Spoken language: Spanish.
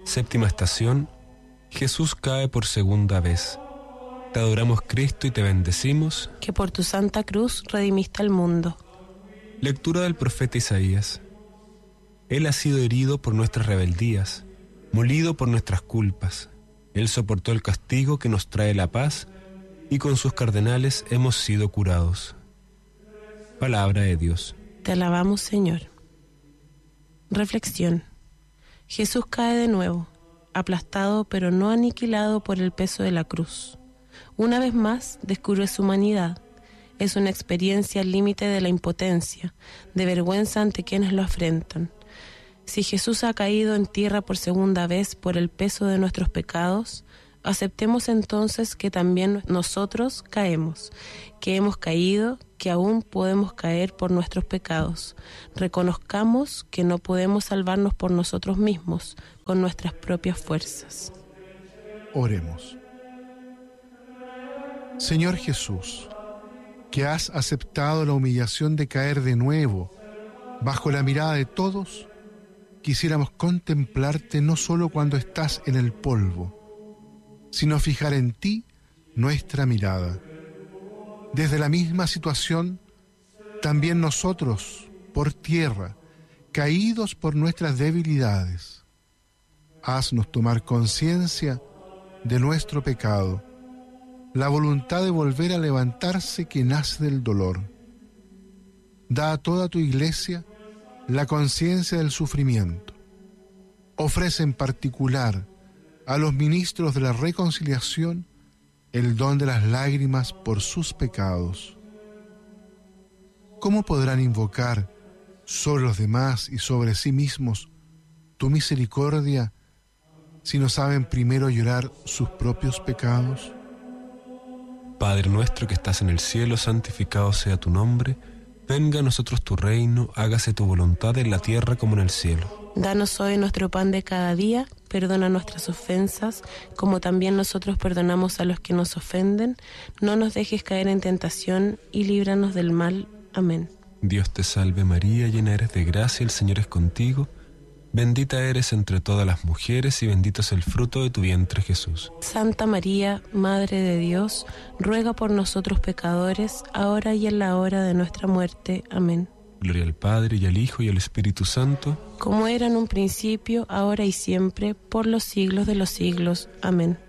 Séptima estación. Jesús cae por segunda vez. Te adoramos, Cristo, y te bendecimos, que por tu santa cruz redimiste al mundo. Lectura del profeta Isaías. Él ha sido herido por nuestras rebeldías, molido por nuestras culpas. Él soportó el castigo que nos trae la paz, y con sus cardenales hemos sido curados. Palabra de Dios. Te alabamos, Señor. Reflexión. Jesús cae de nuevo, aplastado pero no aniquilado por el peso de la cruz. Una vez más descubre su humanidad. Es una experiencia al límite de la impotencia, de vergüenza ante quienes lo afrentan. Si Jesús ha caído en tierra por segunda vez por el peso de nuestros pecados, aceptemos entonces que también nosotros caemos, que hemos caído, que aún podemos caer por nuestros pecados. Reconozcamos que no podemos salvarnos por nosotros mismos, con nuestras propias fuerzas. Oremos. Señor Jesús, que has aceptado la humillación de caer de nuevo bajo la mirada de todos, quisiéramos contemplarte no solo cuando estás en el polvo, sino fijar en ti nuestra mirada. Desde la misma situación, también nosotros, por tierra, caídos por nuestras debilidades, haznos tomar conciencia de nuestro pecado, la voluntad de volver a levantarse que nace del dolor. Da a toda tu iglesia la conciencia del sufrimiento. Ofrece en particular a los ministros de la reconciliación el don de las lágrimas por sus pecados. ¿Cómo podrán invocar sobre los demás y sobre sí mismos tu misericordia si no saben primero llorar sus propios pecados? Padre nuestro que estás en el cielo, santificado sea tu nombre. Venga a nosotros tu reino, hágase tu voluntad en la tierra como en el cielo. Danos hoy nuestro pan de cada día, perdona nuestras ofensas, como también nosotros perdonamos a los que nos ofenden. No nos dejes caer en tentación y líbranos del mal. Amén. Dios te salve María, llena eres de gracia, el Señor es contigo. Bendita eres entre todas las mujeres y bendito es el fruto de tu vientre, Jesús. Santa María, Madre de Dios, ruega por nosotros pecadores, ahora y en la hora de nuestra muerte. Amén. Gloria al Padre, y al Hijo, y al Espíritu Santo. Como era en un principio, ahora y siempre, por los siglos de los siglos. Amén.